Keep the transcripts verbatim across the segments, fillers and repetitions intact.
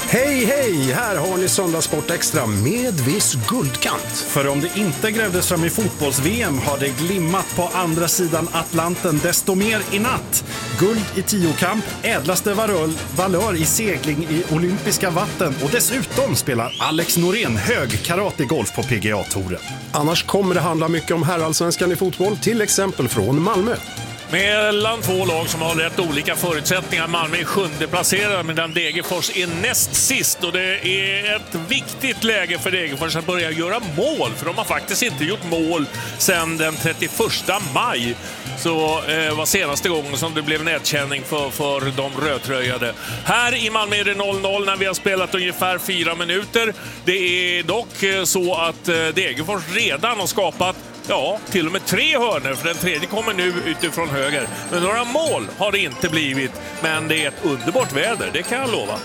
Hej, hej! Här har ni Söndagssport Extra med viss guldkant. För om det inte grävdes fram i fotbolls-V M har det glimmat på andra sidan Atlanten desto mer i natt. Guld i tiokamp, ädlaste valör, valör i segling i olympiska vatten och dessutom spelar Alex Norén hög karategolf på P G A-touren. Annars kommer det handla mycket om herrallsvenskan i fotboll, till exempel från Malmö. Mellan två lag som har rätt olika förutsättningar. Malmö är sjunde placerad medan Degerfors är näst sist. Och det är ett viktigt läge för Degerfors att börja göra mål. För de har faktiskt inte gjort mål sedan den trettioförsta maj. Så eh, var senaste gången som det blev nedkänning för, för de rödtröjade. Här i Malmö är det noll noll när vi har spelat ungefär fyra minuter. Det är dock eh, så att eh, Degerfors redan har skapat ja, till och med tre hörnor, för den tredje kommer nu utifrån höger. Men några mål har det inte blivit, men det är ett underbart väder, det kan jag lova.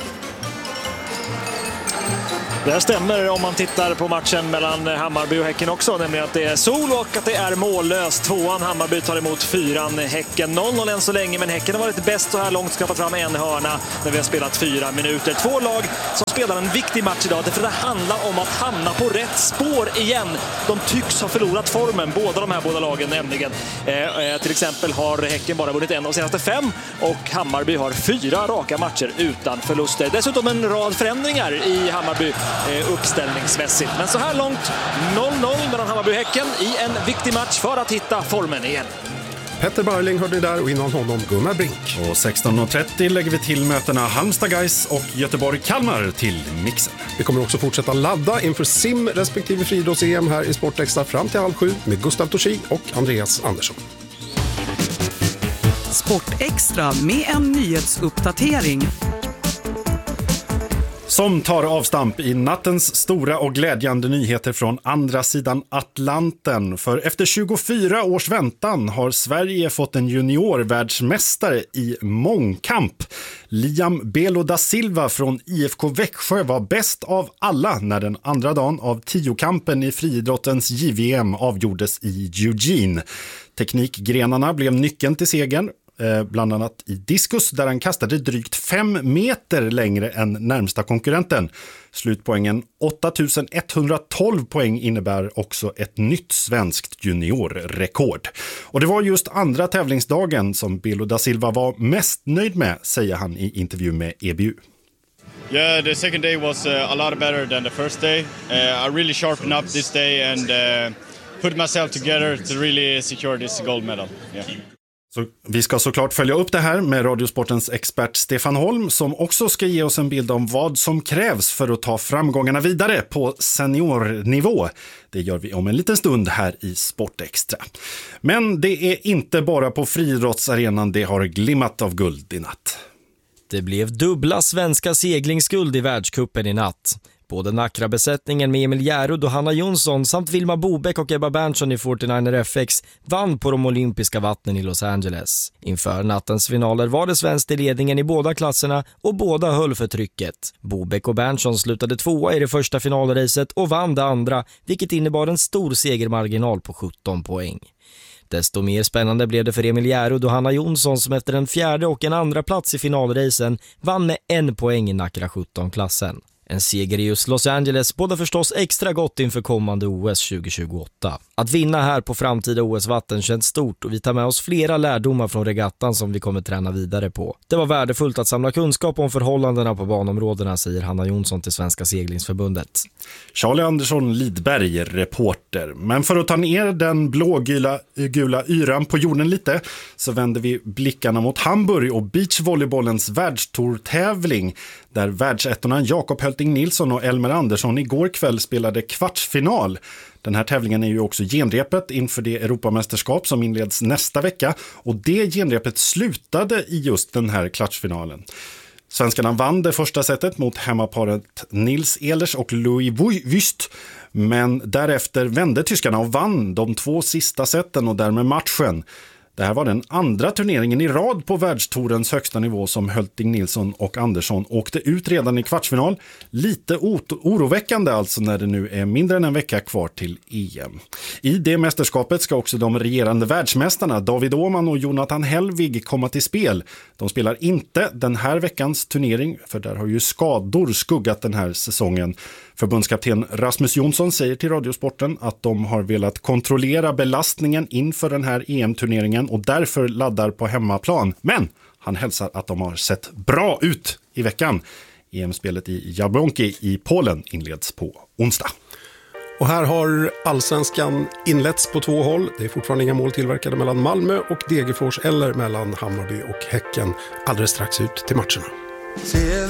Det stämmer om man tittar på matchen mellan Hammarby och Häcken också, nämligen att det är sol och att det är mållöst. Tvåan Hammarby tar emot fyran Häcken. noll noll än så länge, men Häcken har varit bäst så här långt, skapat fram en hörna när vi har spelat fyra minuter. Två lag som spelar en viktig match idag, för det handlar om att hamna på rätt spår igen. De tycks ha förlorat formen, båda de här båda lagen nämligen. Eh, till exempel har Häcken bara vunnit en av senaste fem och Hammarby har fyra raka matcher utan förluster. Dessutom en rad förändringar i Hammarby uppställningsmässigt. Men så här långt noll noll mellan Hammarby och Häcken i en viktig match för att hitta formen igen. Petter Barling hörde där och innan honom Gunnar Brink. Och sexton trettio lägger vi till mötena Halmstad Gais och Göteborg-Kalmar till mixen. Vi kommer också fortsätta ladda inför sim respektive friidrotts-E M här i Sportextra fram till halv sju med Gustav Torsi och Andreas Andersson. Sportextra med en nyhetsuppdatering som tar avstamp i nattens stora och glädjande nyheter från andra sidan Atlanten. För efter tjugofyra års väntan har Sverige fått en juniorvärldsmästare i mångkamp. Liam Belo da Silva från I F K Växjö var bäst av alla när den andra dagen av tiokampen i friidrottens J V M avgjordes i Eugene. Teknikgrenarna blev nyckeln till segern. Bland annat i diskus där han kastade drygt fem meter längre än närmsta konkurrenten. Slutpoängen åtta tusen etthundratolv poäng innebär också ett nytt svenskt juniorrekord. Och det var just andra tävlingsdagen som Belo da Silva var mest nöjd med, säger han i intervju med E B U. Yeah, the second day was uh, a lot better than the first day. Uh, I really sharpened up this day and uh, put myself together to really secure this gold medal. Yeah. Så vi ska såklart följa upp det här med Radiosportens expert Stefan Holm som också ska ge oss en bild om vad som krävs för att ta framgångarna vidare på seniornivå. Det gör vi om en liten stund här i Sportextra. Men det är inte bara på friidrottsarenan det har glimmat av guld i natt. Det blev dubbla svenska seglingsguld i världscupen i natt. Både Nacra-besättningen med Emil Järud och Hanna Jonsson samt Vilma Bobeck och Ebba Berntsson i fyrtionio F X vann på de olympiska vattnen i Los Angeles. Inför nattens finaler var det svenskt i ledningen i båda klasserna och båda höll för trycket. Bobeck och Berntsson slutade tvåa i det första finalracet och vann det andra, vilket innebar en stor segermarginal på sjutton poäng. Desto mer spännande blev det för Emil Järud och Hanna Jonsson som efter en fjärde och en andra plats i finalracen vann med en poäng i Nacra sjutton-klassen. En seger i just Los Angeles båda förstås extra gott inför kommande O S tjugohundratjugoåtta. Att vinna här på framtida O S-vatten känns stort och vi tar med oss flera lärdomar från regattan som vi kommer träna vidare på. Det var värdefullt att samla kunskap om förhållandena på banområdena, säger Hanna Jonsson till Svenska seglingsförbundet. Charlie Andersson Lidberg, reporter. Men för att ta ner den blågula gula yran på jorden lite så vänder vi blickarna mot Hamburg och beachvolleybollens världstourtävling där världsettorna Jakob Hölting Nilsson och Elmer Andersson igår kväll spelade kvartsfinal. Den här tävlingen är ju också genrepet inför det Europamästerskap som inleds nästa vecka och det genrepet slutade i just den här kvartsfinalen. Svenskarna vann det första setet mot hemmaparet Nils Ehlers och Louis Wüst, men därefter vände tyskarna och vann de två sista seten och därmed matchen. Det här var den andra turneringen i rad på världstourens högsta nivå som Hölting Nilsson och Andersson åkte ut redan i kvartsfinal. Lite oroväckande alltså när det nu är mindre än en vecka kvar till E M. I det mästerskapet ska också de regerande världsmästarna David Åhman och Jonathan Hellwig komma till spel. De spelar inte den här veckans turnering, för där har ju skador skuggat den här säsongen. Förbundskapten Rasmus Jonsson säger till Radiosporten att de har velat kontrollera belastningen inför den här E M-turneringen och därför laddar på hemmaplan. Men han hälsar att de har sett bra ut i veckan. E M-spelet i Jablonki i Polen inleds på onsdag. Och här har allsvenskan inletts på två håll. Det är fortfarande inga mål tillverkade mellan Malmö och Degerfors eller mellan Hammarby och Häcken. Alldeles strax ut till matcherna.